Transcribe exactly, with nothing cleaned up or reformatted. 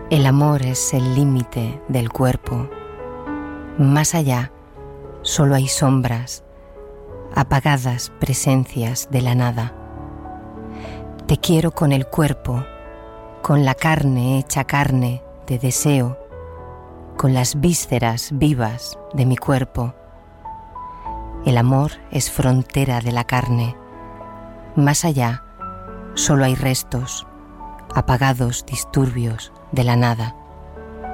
El amor es el límite del cuerpo. Más allá solo hay sombras, apagadas presencias de la nada. Te quiero con el cuerpo, con la carne hecha carne de deseo, con las vísceras vivas de mi cuerpo. El amor es frontera de la carne. Más allá solo hay restos, apagados disturbios de la nada.